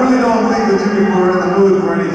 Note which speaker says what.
Speaker 1: really don't think that you people are in the mood for any